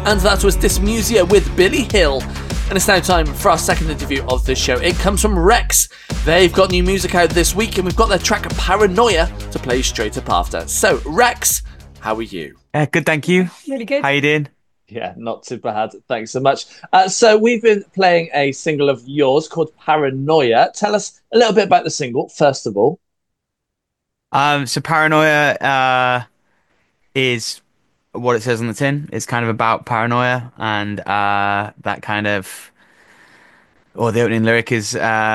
And that was Dismusia with Billy Hill. And it's now time for our second interview of the show. It comes from Rex. They've got new music out this week, and we've got their track Paranoia to play straight up after. So, Rex, how are you? Good, thank you. Really good. How you doing? Yeah, not too bad. Thanks so much. So we've been playing a single of yours called Paranoia. Tell us a little bit about the single, first of all. So Paranoia is what it says on the tin. It's kind of about paranoia and that kind of or the opening lyric is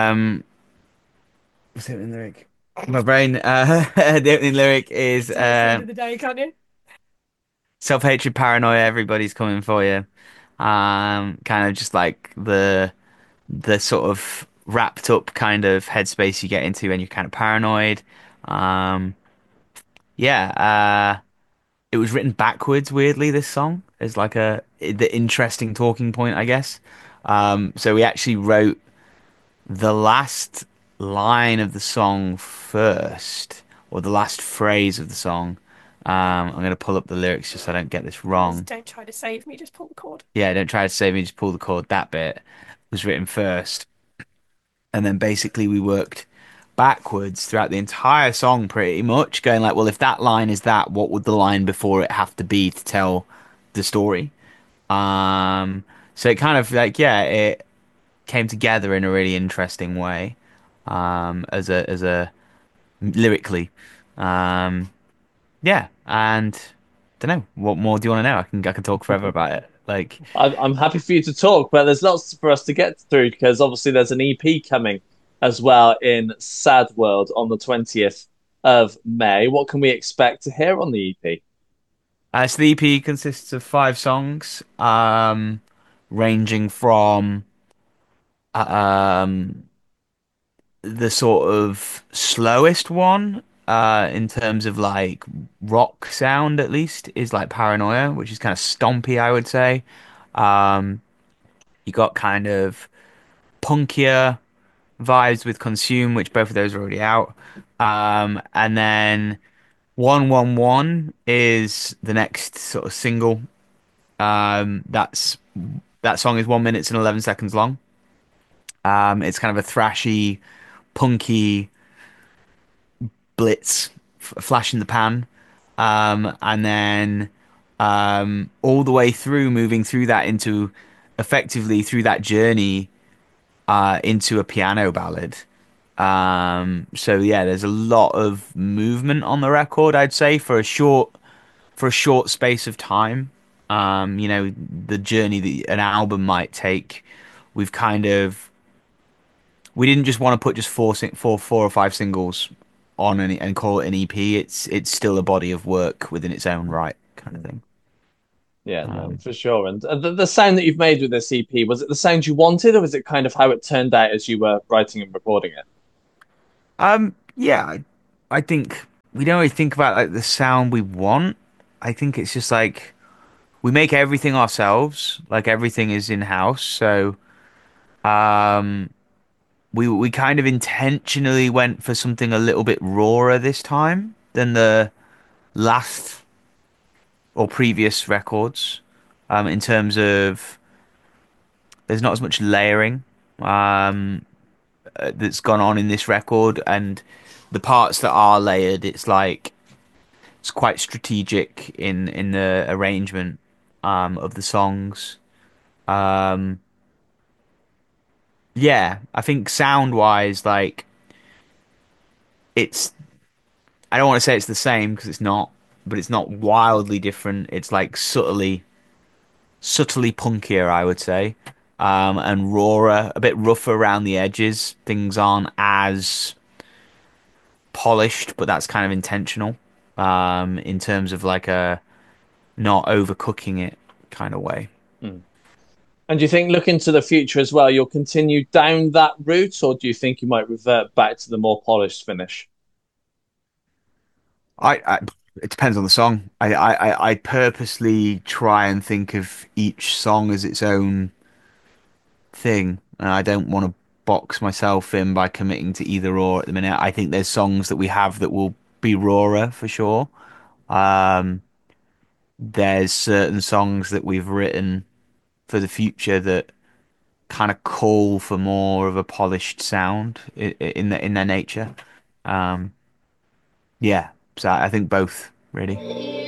what's the opening lyric? My brain the opening lyric is Towards the end of the day, can't you? self-hatred, paranoia, everybody's coming for you. Kind of just like the sort of wrapped up kind of headspace you get into when you're kind of paranoid. Um yeah, it was written backwards, weirdly, this song is like the interesting talking point, I guess. So we actually wrote the last line of the song first, or the last phrase of the song. I'm gonna pull up the lyrics just so I don't get this Just wrong. don't try to save me, just pull the cord. Yeah, don't try to save me, just pull the chord. That bit was written first, and then basically we worked backwards throughout the entire song pretty much, going like, well, if that line is that, what would the line before it have to be to tell the story? So it kind of like, yeah, it came together in a really interesting way, as a lyrically. Um, yeah, and don't know what more do you want to know? I can talk forever about it. Like, I'm happy for you to talk, but there's lots for us to get through because obviously there's an EP coming as well in Sad World on the 20th of May. What can we expect to hear on the EP? so the EP consists of 5 songs, ranging from um the sort of slowest one in terms of like rock sound at least is like Paranoia, which is kind of stompy, I would say. Um, you got kind of punkier vibes with Consume, which both of those are already out. And then 111 is the next sort of single. That song is 1 minute and 11 seconds long. It's kind of a thrashy, punky blitz, flash in the pan, and then all the way through, moving through that into effectively through that journey into a piano ballad. So yeah, there's a lot of movement on the record, I'd say, for a short space of time. The journey that an album might take, we've kind of we didn't just want to put just 4 or 5 singles on and call it an EP. It's still a body of work within its own right, kind of thing. Yeah, no, Um, for sure. And the sound that you've made with this EP, was it the sound you wanted, or was it kind of how it turned out as you were writing and recording it? yeah, I think we don't really think about like the sound we want. I think it's just like we make everything ourselves, like everything is in house. So um, we kind of intentionally went for something a little bit rawer this time than the last or previous records, in terms of there's not as much layering that's gone on in this record, and the parts that are layered, it's like it's quite strategic in the arrangement of the songs. Um, yeah, I think sound wise, like it's I don't want to say it's the same because it's not, but it's not wildly different. It's like subtly punkier, I would say, and rawer, a bit rougher around the edges. Things aren't as polished, but that's kind of intentional, in terms of like a not overcooking it kind of way. Mm. And do you think, looking to the future as well, you'll continue down that route, or do you think you might revert back to the more polished finish? I it depends on the song. I purposely try and think of each song as its own thing, and I don't want to box myself in by committing to either or at the minute. I think there's songs that we have that will be rawer for sure. Um, there's certain songs that we've written for the future that kind of call for more of a polished sound in their nature. Um, yeah, so I think both really.